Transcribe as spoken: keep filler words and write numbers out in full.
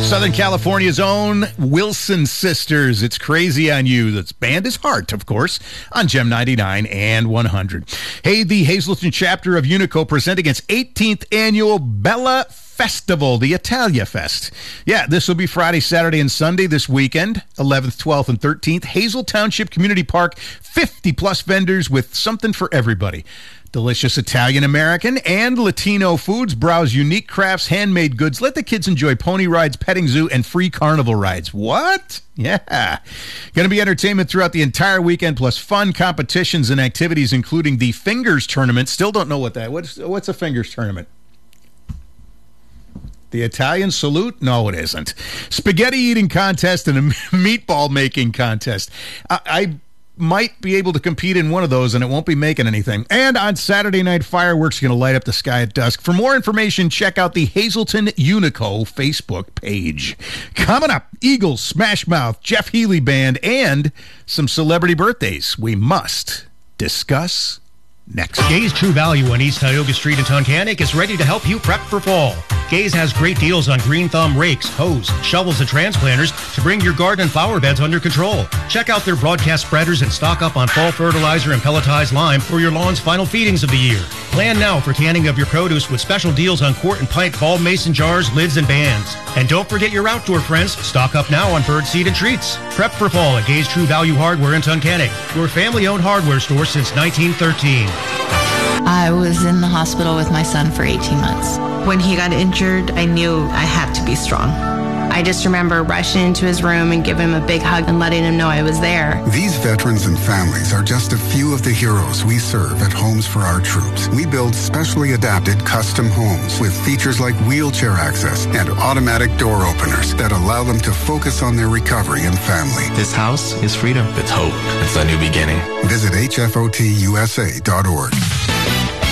Southern California's own Wilson Sisters. It's Crazy on You. That's band is Heart, of course, on Gem ninety-nine and one hundred. Hey, the Hazleton chapter of Unico presenting its eighteenth annual Bella Festival, the Italia Fest. Yeah, this will be Friday, Saturday, and Sunday this weekend, eleventh, twelfth, and thirteenth. Hazel Township Community Park, fifty plus vendors with something for everybody. Delicious Italian-American and Latino foods. Browse unique crafts, handmade goods. Let the kids enjoy pony rides, petting zoo, and free carnival rides. What? Yeah. Going to be entertainment throughout the entire weekend, plus fun competitions and activities, including the Fingers Tournament. Still don't know what that is. What's, what's a Fingers Tournament? The Italian salute? No, it isn't. Spaghetti eating contest and a meatball making contest. I... I might be able to compete in one of those, and it won't be making anything. And on Saturday night, fireworks are going to light up the sky at dusk. For more information, check out the Hazleton Unico Facebook page. Coming up, Eagles, Smash Mouth, Jeff Healey Band, and some celebrity birthdays we must discuss next. Gaze True Value on East Tioga Street in Tunkhannock is ready to help you prep for fall. Gaze has great deals on green thumb rakes, hoes, shovels, and transplanters to bring your garden and flower beds under control. Check out their broadcast spreaders and stock up on fall fertilizer and pelletized lime for your lawn's final feedings of the year. Plan now for canning of your produce with special deals on quart and pint ball mason jars, lids, and bands. And don't forget your outdoor friends. Stock up now on bird seed and treats. Prep for fall at Gaze True Value Hardware in Tunkhannock, your family-owned hardware store since nineteen thirteen. I was in the hospital with my son for eighteen months. When he got injured, I knew I had to be strong. I just remember rushing into his room and giving him a big hug and letting him know I was there. These veterans and families are just a few of the heroes we serve at Homes for Our Troops. We build specially adapted custom homes with features like wheelchair access and automatic door openers that allow them to focus on their recovery and family. This house is freedom. It's hope. It's a new beginning. Visit H F O T U S A dot org.